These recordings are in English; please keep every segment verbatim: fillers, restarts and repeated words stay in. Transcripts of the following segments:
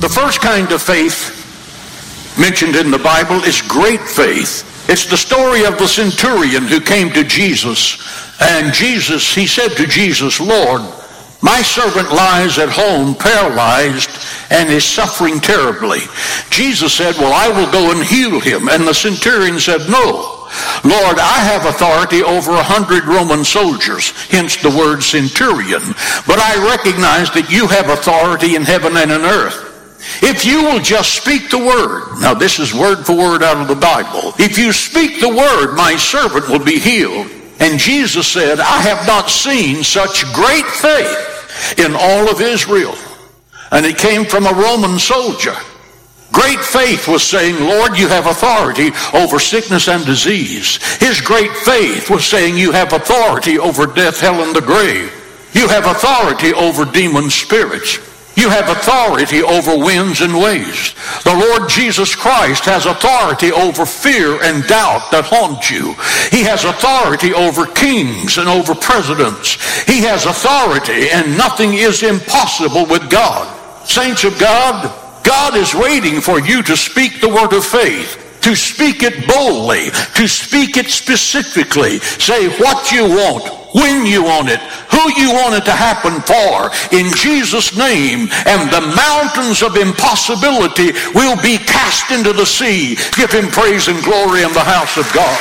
The first kind of faith mentioned in the Bible is great faith. It's the story of the centurion who came to Jesus. And Jesus, he said to Jesus, Lord, my servant lies at home paralyzed and is suffering terribly. Jesus said, well, I will go and heal him. And the centurion said, no, Lord, I have authority over a hundred Roman soldiers, hence the word centurion. But I recognize that you have authority in heaven and in earth. If you will just speak the word, now this is word for word out of the Bible. If you speak the word, my servant will be healed. And Jesus said, I have not seen such great faith in all of Israel. And it came from a Roman soldier. Great faith was saying, Lord, you have authority over sickness and disease. His great faith was saying, you have authority over death, hell, and the grave. You have authority over demon spirits. You have authority over winds and waves. The Lord Jesus Christ has authority over fear and doubt that haunt you. He has authority over kings and over presidents. He has authority, and nothing is impossible with God. Saints of God, God is waiting for you to speak the word of faith, to speak it boldly, to speak it specifically. Say what you want, when you want it, who you want it to happen for, in Jesus' name, and the mountains of impossibility will be cast into the sea. Give him praise and glory in the house of God.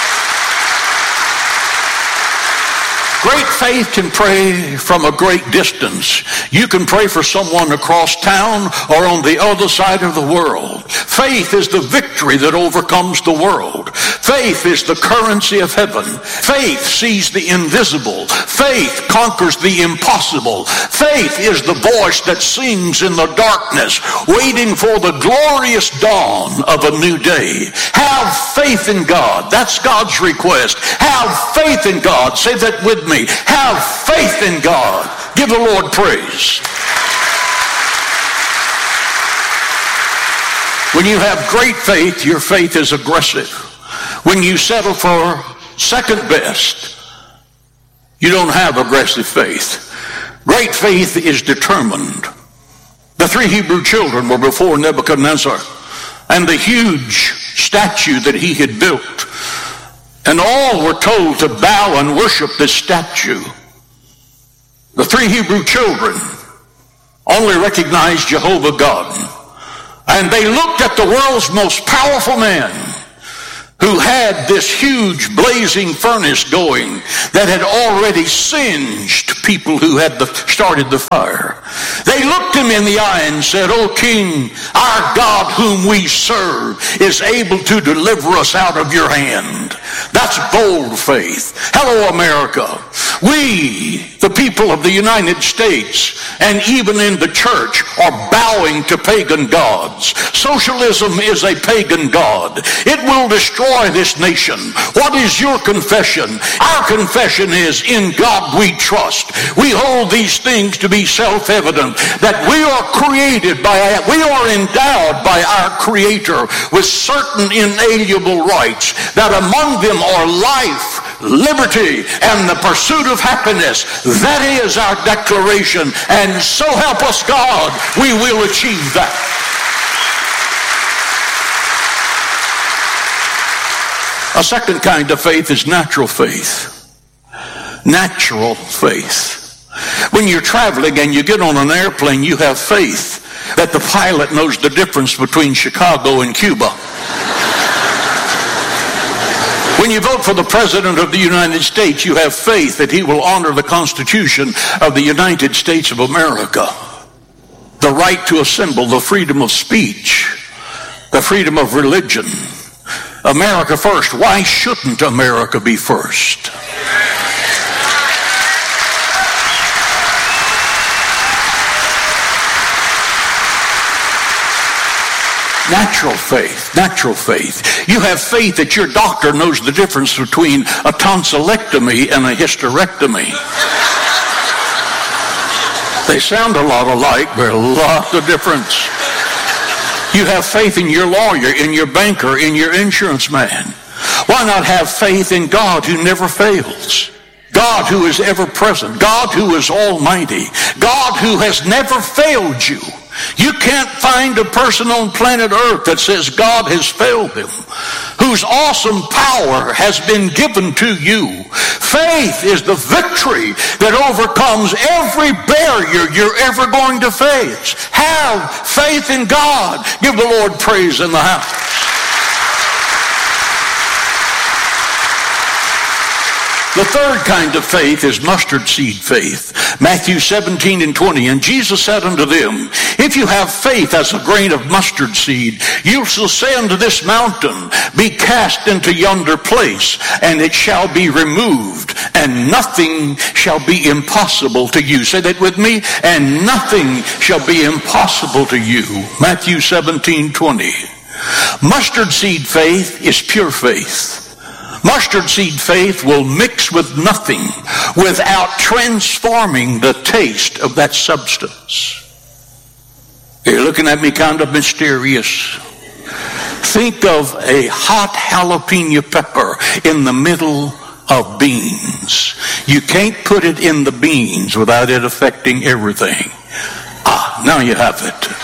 Great faith can pray from a great distance. You can pray for someone across town or on the other side of the world. Faith is the victory that overcomes the world. Faith is the currency of heaven. Faith sees the invisible. Faith conquers the impossible. Faith is the voice that sings in the darkness, waiting for the glorious dawn of a new day. Have faith in God. That's God's request. Have faith in God. Say that with me. Have faith in God. Give the Lord praise. When you have great faith, your faith is aggressive. When you settle for second best, you don't have aggressive faith. Great faith is determined. The three Hebrew children were before Nebuchadnezzar and the huge statue that he had built. And all were told to bow and worship this statue. The three Hebrew children only recognized Jehovah God. And they looked at the world's most powerful man, who had this huge blazing furnace going that had already singed people who had the, started the fire. They looked him in the eye and said, O King, our God whom we serve is able to deliver us out of your hand. That's bold faith. Hello, America. We, the people of the United States, and even in the church, are bowing to pagan gods. Socialism is a pagan god. It will destroy this nation. What is your confession? Our confession is, in God we trust. We hold these things to be self-evident, that we are created by, we are endowed by our Creator with certain inalienable rights, that among them are life, liberty, and the pursuit of happiness. That is our declaration, and so help us God, we will achieve that. A second kind of faith is natural faith. Natural faith. When you're traveling and you get on an airplane, you have faith that the pilot knows the difference between Chicago and Cuba. When you vote for the President of the United States, you have faith that he will honor the Constitution of the United States of America. The right to assemble, the freedom of speech, the freedom of religion. America first. Why shouldn't America be first? Natural faith, natural faith. You have faith that your doctor knows the difference between a tonsillectomy and a hysterectomy. They sound a lot alike, but a lot of difference. You have faith in your lawyer, in your banker, in your insurance man. Why not have faith in God who never fails? God who is ever present. God who is almighty. God who has never failed you. You can't find a person on planet Earth that says God has failed him, whose awesome power has been given to you. Faith is the victory that overcomes every barrier you're ever going to face. Have faith in God. Give the Lord praise in the house. The third kind of faith is mustard seed faith. Matthew seventeen and twenty, and Jesus said unto them, if you have faith as a grain of mustard seed, you shall say unto this mountain, be cast into yonder place, and it shall be removed, and nothing shall be impossible to you. Say that with me. And nothing shall be impossible to you. Matthew seventeen, twenty. Mustard seed faith is pure faith. Mustard seed faith will mix with nothing without transforming the taste of that substance. You're looking at me kind of mysterious. Think of a hot jalapeno pepper in the middle of beans. You can't put it in the beans without it affecting everything. Ah, now you have it.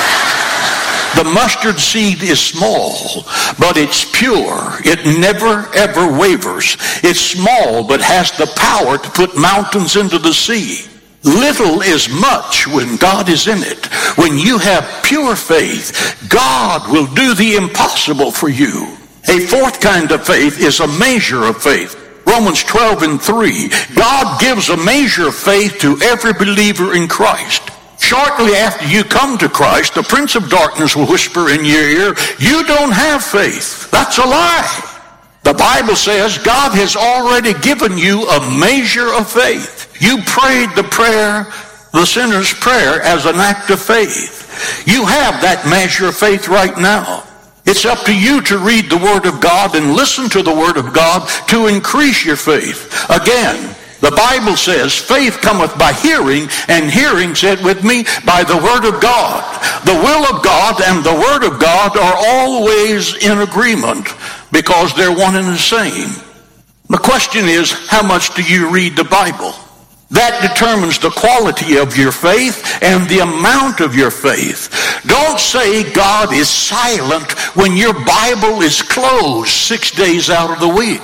The mustard seed is small, but it's pure. It never, ever wavers. It's small, but has the power to put mountains into the sea. Little is much when God is in it. When you have pure faith, God will do the impossible for you. A fourth kind of faith is a measure of faith. Romans twelve and three. God gives a measure of faith to every believer in Christ. Shortly after you come to Christ, the prince of darkness will whisper in your ear, you don't have faith. That's a lie. The Bible says God has already given you a measure of faith. You prayed the prayer, the sinner's prayer, as an act of faith. You have that measure of faith right now. It's up to you to read the Word of God and listen to the Word of God to increase your faith. Again, the Bible says, faith cometh by hearing, and hearing, said with me, by the Word of God. The will of God and the Word of God are always in agreement because they're one and the same. The question is, how much do you read the Bible? That determines the quality of your faith and the amount of your faith. Don't say God is silent when your Bible is closed six days out of the week.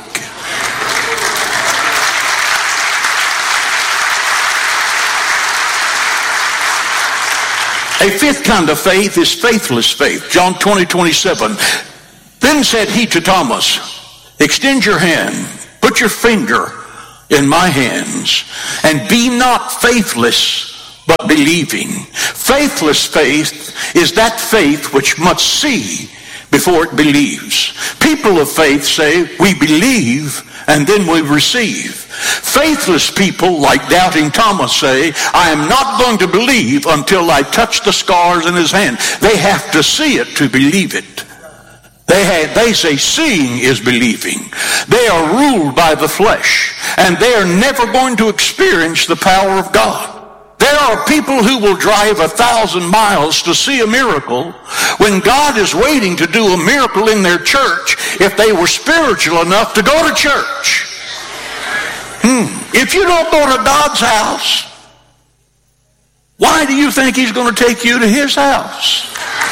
A fifth kind of faith is faithless faith. John twenty, twenty-seven. Then said he to Thomas, extend your hand, put your finger in my hands, and be not faithless, but believing. Faithless faith is that faith which must see before it believes. People of faith say, we believe and then we receive. Faithless people, like doubting Thomas, say, I am not going to believe until I touch the scars in his hand. They have to see it to believe it. They, have, they say seeing is believing. They are ruled by the flesh, and they are never going to experience the power of God. There are people who will drive a thousand miles to see a miracle when God is waiting to do a miracle in their church if they were spiritual enough to go to church. Hmm. If you don't go to God's house, why do you think he's going to take you to his house?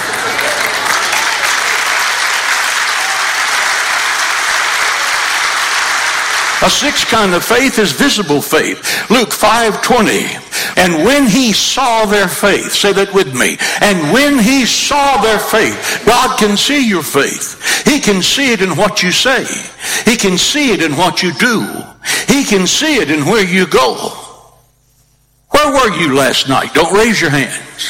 A sixth kind of faith is visible faith. Luke five twenty. And when he saw their faith, say that with me, and when he saw their faith, God can see your faith. He can see it in what you say. He can see it in what you do. He can see it in where you go. Where were you last night? Don't raise your hands.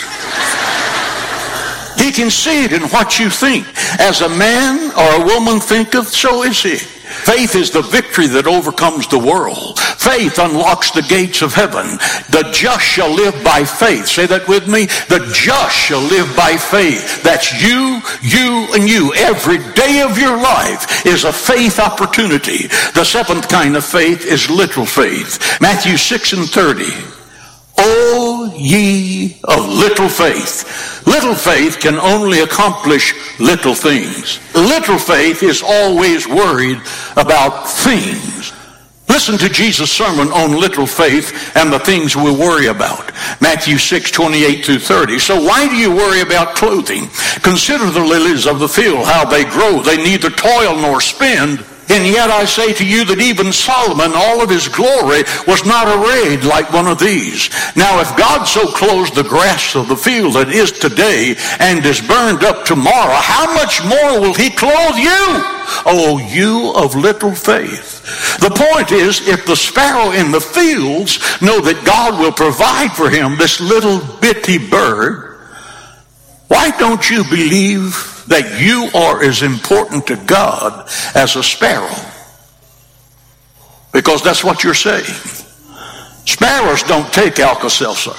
He can see it in what you think. As a man or a woman thinketh, so is he. Faith is the victory that overcomes the world. Faith unlocks the gates of heaven. The just shall live by faith. Say that with me. The just shall live by faith. That's you, you, and you. Every day of your life is a faith opportunity. The seventh kind of faith is literal faith. Matthew six and thirty. O ye of little faith. Little faith can only accomplish little things. Little faith is always worried about things. Listen to Jesus' sermon on little faith and the things we worry about. Matthew six, twenty-eight through thirty. So why do you worry about clothing? Consider the lilies of the field, how they grow. They neither toil nor spin. And yet I say to you that even Solomon, all of his glory, was not arrayed like one of these. Now if God so clothes the grass of the field that is today and is burned up tomorrow, how much more will he clothe you? Oh, you of little faith. The point is, if the sparrow in the fields know that God will provide for him, this little bitty bird, why don't you believe that you are as important to God as a sparrow? Because that's what you're saying. Sparrows don't take Alka-Seltzer.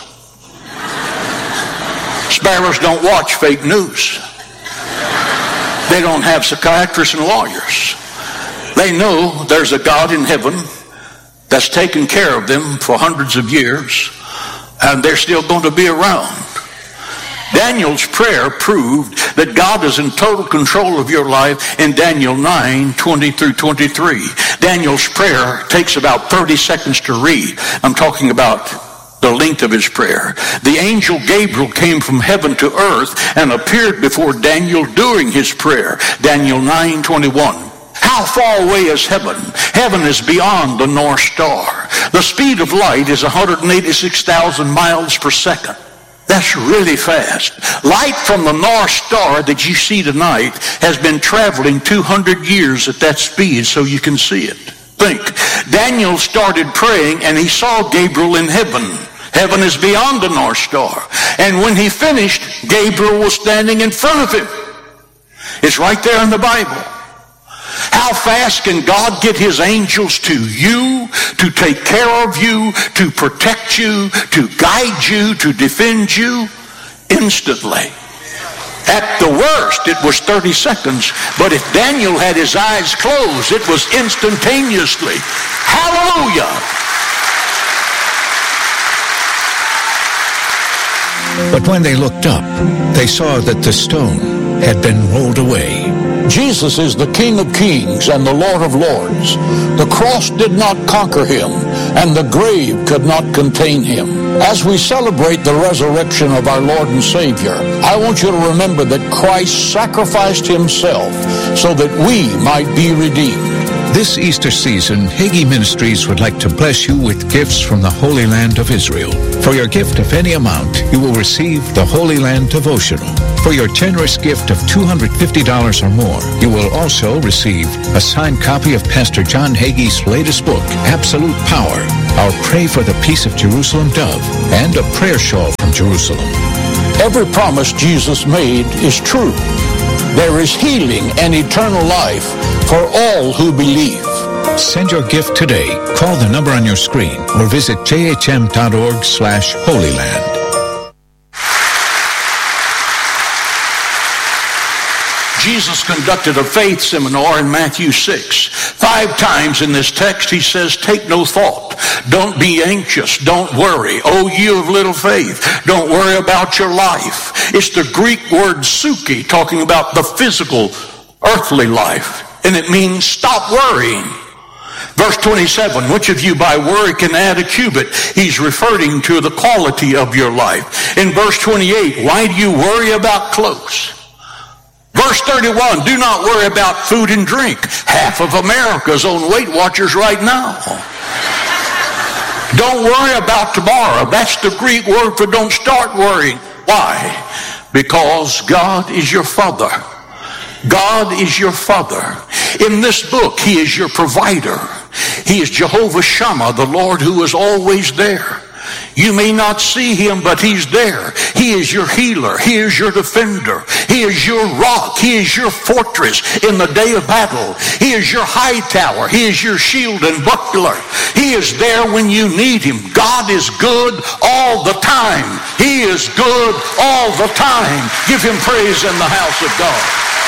Sparrows don't watch fake news. They don't have psychiatrists and lawyers. They know there's a God in heaven that's taken care of them for hundreds of years, and they're still going to be around. Daniel's prayer proved that God is in total control of your life in Daniel nine, twenty through twenty-three. Daniel's prayer takes about thirty seconds to read. I'm talking about the length of his prayer. The angel Gabriel came from heaven to earth and appeared before Daniel during his prayer. Daniel nine, twenty-one. How far away is heaven? Heaven is beyond the North Star. The speed of light is one hundred eighty-six thousand miles per second. That's really fast. Light from the North Star that you see tonight has been traveling two hundred years at that speed, so you can see it. Think. Daniel started praying and he saw Gabriel in heaven. Heaven is beyond the North Star. And when he finished, Gabriel was standing in front of him. It's right there in the Bible. How fast can God get his angels to you, to take care of you, to protect you, to guide you, to defend you? Instantly. At the worst, it was thirty seconds, but if Daniel had his eyes closed, it was instantaneously. Hallelujah! But when they looked up, they saw that the stone had been rolled away. Jesus is the King of Kings and the Lord of Lords. The cross did not conquer him, and the grave could not contain him. As we celebrate the resurrection of our Lord and Savior, I want you to remember that Christ sacrificed himself so that we might be redeemed. This Easter season, Hagee Ministries would like to bless you with gifts from the Holy Land of Israel. For your gift of any amount, you will receive the Holy Land Devotional. For your generous gift of two hundred fifty dollars or more, you will also receive a signed copy of Pastor John Hagee's latest book, Absolute Power, our Pray for the Peace of Jerusalem Dove, and a prayer shawl from Jerusalem. Every promise Jesus made is true. There is healing and eternal life for all who believe. Send your gift today. Call the number on your screen or visit jhm.org slash holyland. Jesus conducted a faith seminar in Matthew six. Five times in this text he says, take no thought. Don't be anxious. Don't worry. Oh, you of little faith. Don't worry about your life. It's the Greek word suke, talking about the physical, earthly life. And it means stop worrying. Verse twenty-seven, which of you by worry can add a cubit? He's referring to the quality of your life. In verse twenty-eight, why do you worry about clothes? Verse thirty-one, do not worry about food and drink. Half of America's on Weight Watchers right now. Don't worry about tomorrow. That's the Greek word for don't start worrying. Why? Because God is your Father. God is your Father. In this book, he is your provider. He is Jehovah Shammah, the Lord who is always there. You may not see him, but he's there. He is your healer. He is your defender. He is your rock. He is your fortress in the day of battle. He is your high tower. He is your shield and buckler. He is there when you need him. God is good all the time. He is good all the time. Give him praise in the house of God.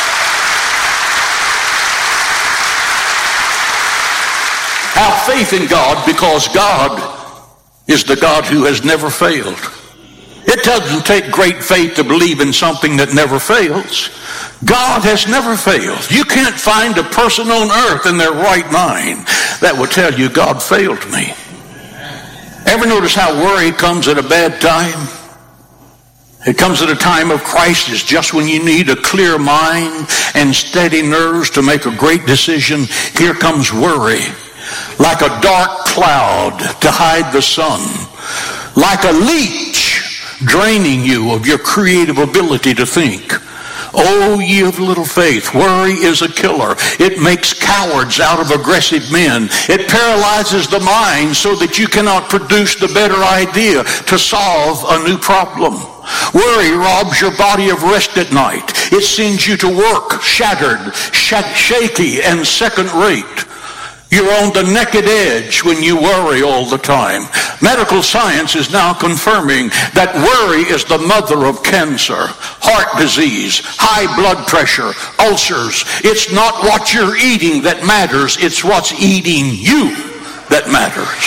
Have faith in God, because God is the God who has never failed. It doesn't take great faith to believe in something that never fails. God has never failed. You can't find a person on earth in their right mind that will tell you God failed me. Ever notice how worry comes at a bad time? It comes at a time of crisis, just when you need a clear mind and steady nerves to make a great decision. Here comes worry, like a dark cloud to hide the sun, like a leech draining you of your creative ability to think. Oh, ye of little faith, worry is a killer. It makes cowards out of aggressive men. It paralyzes the mind so that you cannot produce the better idea to solve a new problem. Worry robs your body of rest at night. It sends you to work shattered, sh- shaky, and second-rate. You're on the naked edge when you worry all the time. Medical science is now confirming that worry is the mother of cancer, heart disease, high blood pressure, ulcers. It's not what you're eating that matters. It's what's eating you that matters.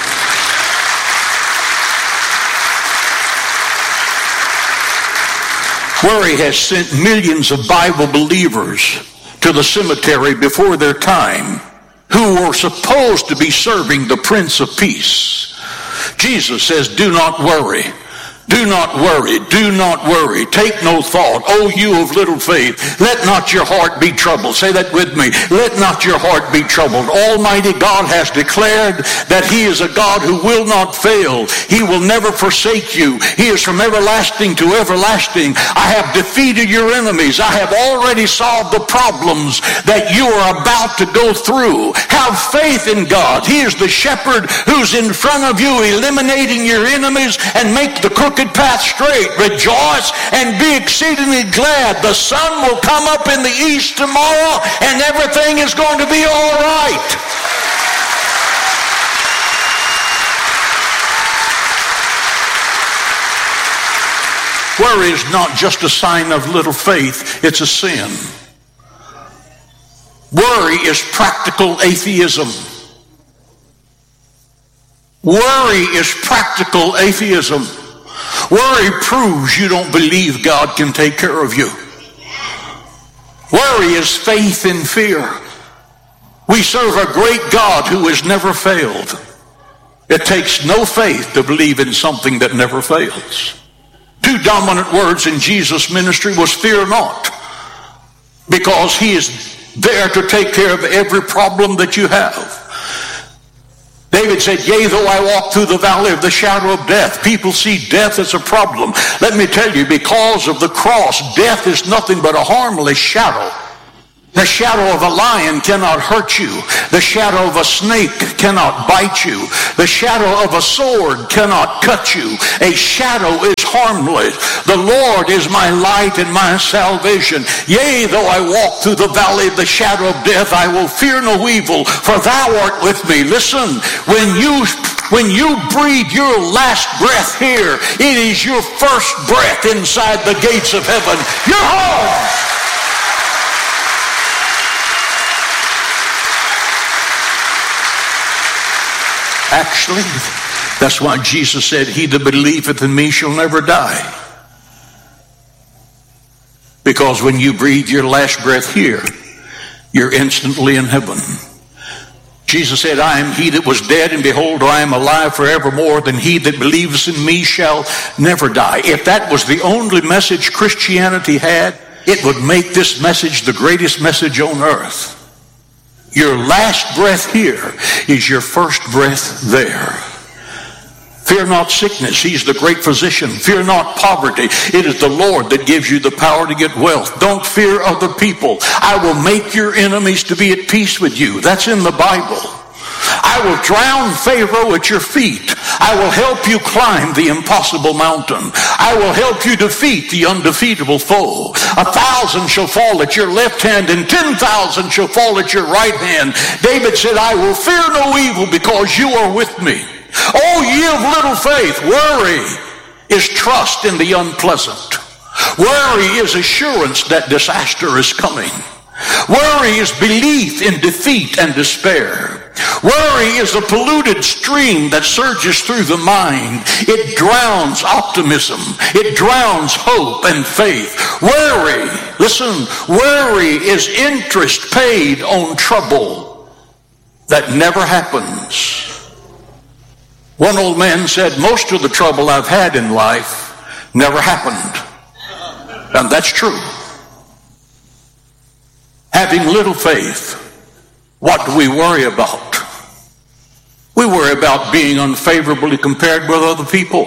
Worry has sent millions of Bible believers to the cemetery before their time, who were supposed to be serving the Prince of Peace. Jesus says, do not worry. Do not worry. Do not worry. Take no thought. O you of little faith, let not your heart be troubled. Say that with me. Let not your heart be troubled. Almighty God has declared that he is a God who will not fail. He will never forsake you. He is from everlasting to everlasting. I have defeated your enemies. I have already solved the problems that you are about to go through. Have faith in God. He is the shepherd who's in front of you, eliminating your enemies and make the crooked path straight. Rejoice and be exceedingly glad. The sun will come up in the east tomorrow and everything is going to be all right. Worry is not just a sign of little faith, it's a sin. Worry is practical atheism. Worry is practical atheism. Worry proves you don't believe God can take care of you. Worry is faith in fear. We serve a great God who has never failed. It takes no faith to believe in something that never fails. Two dominant words in Jesus' ministry was fear not, because he is there to take care of every problem that you have. David said, yea, though I walk through the valley of the shadow of death. People see death as a problem. Let me tell you, because of the cross, death is nothing but a harmless shadow. The shadow of a lion cannot hurt you. The shadow of a snake cannot bite you. The shadow of a sword cannot cut you. A shadow is harmless. The Lord is my light and my salvation. Yea, though I walk through the valley of the shadow of death, I will fear no evil, for thou art with me. Listen, when you when you breathe your last breath here, it is your first breath inside the gates of heaven. You're home. Actually, that's why Jesus said, he that believeth in me shall never die. Because when you breathe your last breath here, you're instantly in heaven. Jesus said, I am he that was dead, and behold, I am alive forevermore, then he that believes in me shall never die. If that was the only message Christianity had, it would make this message the greatest message on earth. Your last breath here is your first breath there. Fear not sickness. He's the great physician. Fear not poverty. It is the Lord that gives you the power to get wealth. Don't fear other people. I will make your enemies to be at peace with you. That's in the Bible. I will drown Pharaoh at your feet. I will help you climb the impossible mountain. I will help you defeat the undefeatable foe. A thousand shall fall at your left hand, and ten thousand shall fall at your right hand. David said, I will fear no evil, because you are with me. Oh, ye of little faith. Worry is trust in the unpleasant. Worry is assurance that disaster is coming. Worry is belief in defeat and despair. Worry is a polluted stream that surges through the mind. It drowns optimism. It drowns hope and faith. Worry, listen, worry is interest paid on trouble that never happens. One old man said, most of the trouble I've had in life never happened. And that's true. Having little faith, what do we worry about? We worry about being unfavorably compared with other people.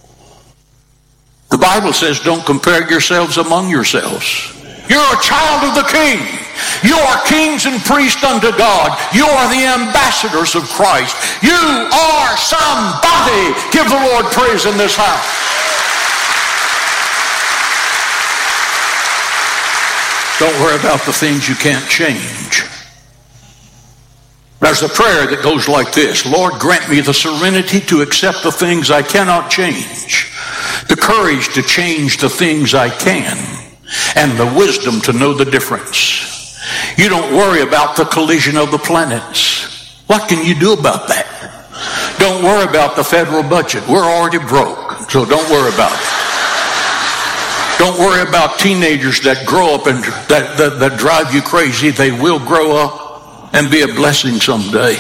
The Bible says don't compare yourselves among yourselves. You're a child of the King. You are kings and priests unto God. You are the ambassadors of Christ. You are somebody. Give the Lord praise in this house. Don't worry about the things you can't change. There's a prayer that goes like this: Lord, grant me the serenity to accept the things I cannot change, the courage to change the things I can, and the wisdom to know the difference. You don't worry about the collision of the planets. What can you do about that? Don't worry about the federal budget. We're already broke, so don't worry about it. Don't worry about teenagers that grow up and that, that, that drive you crazy. They will grow up and be a blessing someday.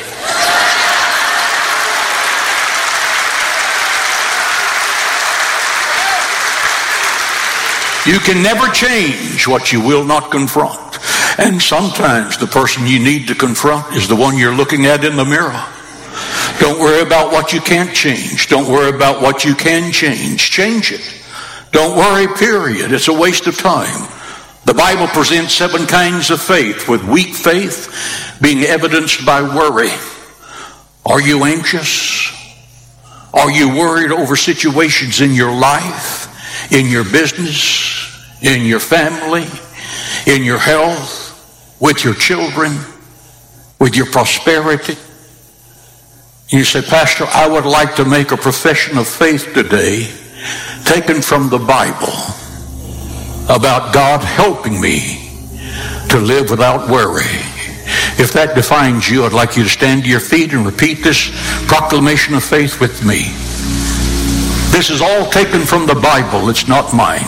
You can never change what you will not confront. And sometimes the person you need to confront is the one you're looking at in the mirror. Don't worry about what you can't change. Don't worry about what you can change. Change it. Don't worry, period. It's a waste of time. The Bible presents seven kinds of faith, with weak faith being evidenced by worry. Are you anxious? Are you worried over situations in your life, in your business, in your family, in your health, with your children, with your prosperity? You say, Pastor, I would like to make a profession of faith today, taken from the Bible, about God helping me to live without worry. If that defines you, I'd like you to stand to your feet and repeat this proclamation of faith with me. This is all taken from the Bible. It's not mine.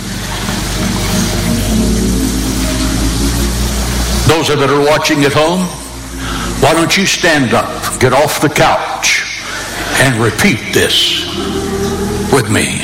Those that are watching at home, why don't you stand up, get off the couch, and repeat this with me.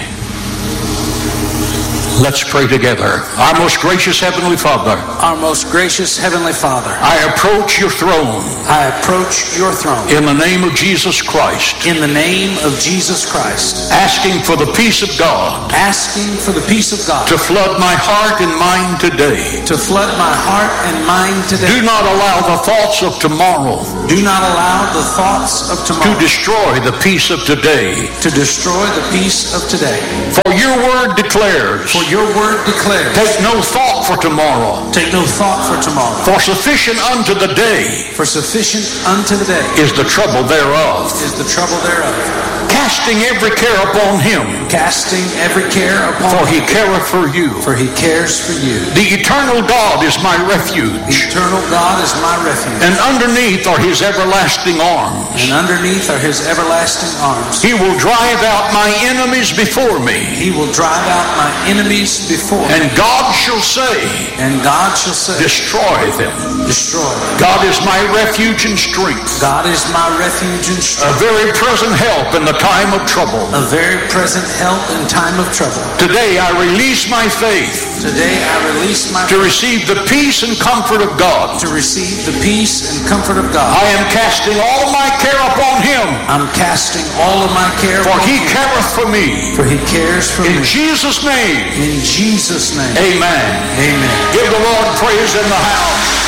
Let's pray together. Our most gracious Heavenly Father. Our most gracious Heavenly Father. I approach your throne. I approach your throne. In the name of Jesus Christ. In the name of Jesus Christ. Asking for the peace of God. Asking for the peace of God. To flood my heart and mind today. To flood my heart and mind today. Do not allow the thoughts of tomorrow. Do not allow the thoughts of tomorrow. To destroy the peace of today. To destroy the peace of today. For your word declares. For your word declares. Take no thought for tomorrow. Take no thought for tomorrow. For sufficient unto the day. For sufficient unto the day. Is the trouble thereof. Is the trouble thereof. Casting every care upon him. Casting every care upon For him. he careth for you. For he cares for you. The eternal God is my refuge. The eternal God is my refuge. And underneath are his everlasting arms. And underneath are his everlasting arms. He will drive out my enemies before me. He will drive out my enemies before me. And God shall say. And God shall say. Destroy them. Destroy them. God is my refuge and strength. God is my refuge and strength. A very present help in the time of trouble. A very present help in time of trouble. Today I release my faith. Today I release my to receive the peace and comfort of God. To receive the peace and comfort of God. I am casting all my care upon him. I'm casting all of my care For upon he him. careth for me. For he cares for in me. In Jesus' name. In Jesus' name. Amen. Amen. Give the Lord praise in the house.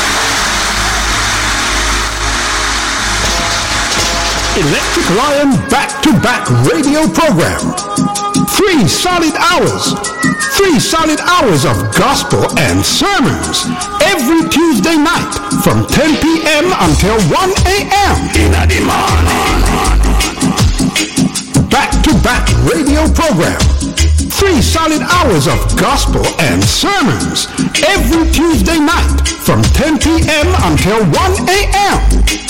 Electric Lion back-to-back radio program. Three solid hours. Three solid hours of gospel and sermons. Every Tuesday night from ten p.m. until one a.m. In the morning. Back-to-back radio program. Three solid hours of gospel and sermons. Every Tuesday night from ten p.m. until one a.m.